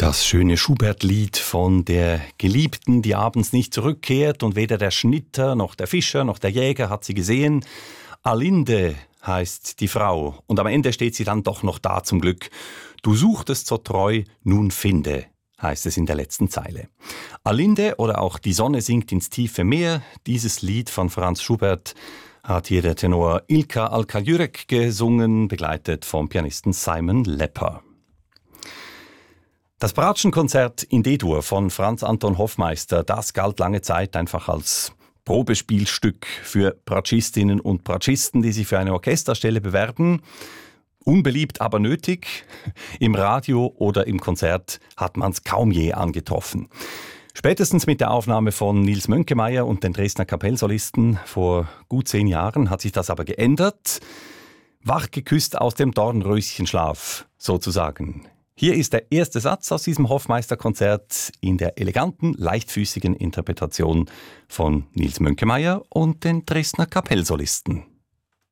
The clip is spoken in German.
Das schöne Schubert-Lied von der Geliebten, die abends nicht zurückkehrt und weder der Schnitter noch der Fischer noch der Jäger hat sie gesehen. Alinde heißt die Frau und am Ende steht sie dann doch noch da zum Glück. Du suchtest so treu, nun finde, heißt es in der letzten Zeile. Alinde oder auch Die Sonne sinkt ins tiefe Meer, dieses Lied von Franz Schubert hat hier der Tenor Ilkka Alkajürek gesungen, begleitet vom Pianisten Simon Lepper. Das Bratschenkonzert in D-Dur von Franz Anton Hoffmeister, das galt lange Zeit einfach als Probespielstück für Bratschistinnen und Bratschisten, die sich für eine Orchesterstelle bewerben. Unbeliebt, aber nötig. Im Radio oder im Konzert hat man es kaum je angetroffen. Spätestens mit der Aufnahme von Nils Mönkemeyer und den Dresdner Kapellsolisten vor gut 10 Jahren hat sich das aber geändert. Wachgeküsst aus dem Dornröschenschlaf, sozusagen. Hier ist der erste Satz aus diesem Hoffmeister-Konzert in der eleganten, leichtfüßigen Interpretation von Nils Mönkemeyer und den Dresdner Kapellsolisten.